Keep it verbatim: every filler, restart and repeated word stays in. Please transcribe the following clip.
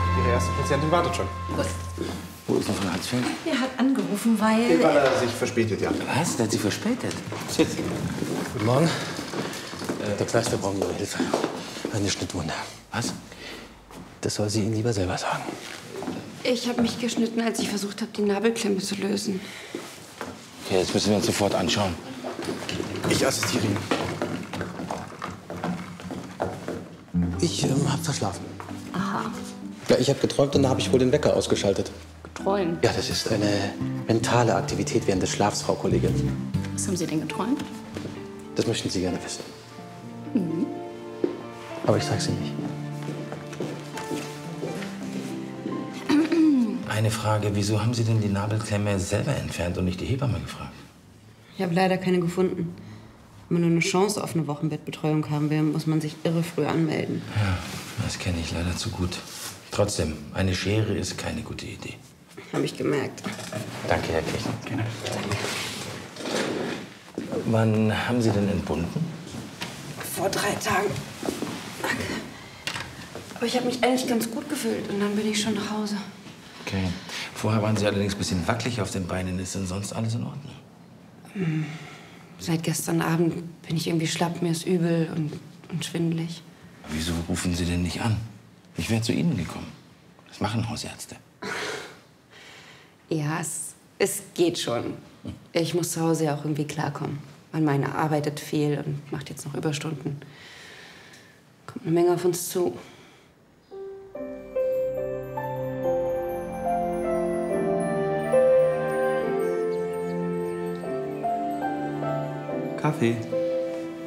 Ihre erste Patientin wartet schon. Gut. Wo ist noch von Hansfeld? Er hat angerufen, weil... Weil er sich verspätet, ja. Was? Der hat sich verspätet? Sitz. Guten Morgen. Äh, Doktor Kleist, wir brauchen Ihre Hilfe. Eine Schnittwunde. Was? Das soll sie Ihnen lieber selber sagen. Ich habe mich geschnitten, als ich versucht habe, die Nabelklemme zu lösen. Okay, jetzt müssen wir uns sofort anschauen. Ich assistiere Ihnen. Ich ähm, habe verschlafen. Aha. Ja, ich habe geträumt und da habe ich wohl den Wecker ausgeschaltet. Geträumt? Ja, das ist eine mentale Aktivität während des Schlafs, Frau Kollegin. Was haben Sie denn geträumt? Das möchten Sie gerne wissen. Mhm. Aber ich sag's Ihnen nicht. Eine Frage, wieso haben Sie denn die Nabelklemme selber entfernt und nicht die Hebamme gefragt? Ich habe leider keine gefunden. Wenn man nur eine Chance auf eine Wochenbettbetreuung haben will, muss man sich irre früh anmelden. Ja, das kenne ich leider zu gut. Trotzdem, eine Schere ist keine gute Idee. Habe ich gemerkt. Danke, Herr Kirchen. Gerne. Wann haben Sie denn entbunden? Vor drei Tagen. Danke. Aber ich habe mich eigentlich ganz gut gefühlt und dann bin ich schon nach Hause. Okay. Vorher waren Sie allerdings ein bisschen wackelig auf den Beinen. Ist denn sonst alles in Ordnung? Hm. Seit gestern Abend bin ich irgendwie schlapp, mir ist übel und, und schwindelig. Wieso rufen Sie denn nicht an? Ich wäre zu Ihnen gekommen. Das machen Hausärzte. Ja, es, es geht schon. Ich muss zu Hause ja auch irgendwie klarkommen. Mein Mann arbeitet viel und macht jetzt noch Überstunden. Kommt eine Menge auf uns zu. Kaffee.